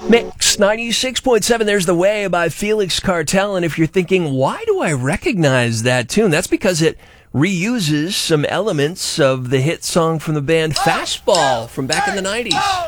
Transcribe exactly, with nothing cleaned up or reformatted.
Mix ninety-six point seven, there's The Way by Felix Cartel. And if you're thinking, why do I recognize that tune? That's because it reuses some elements of the hit song from the band Fastball from back in the nineties.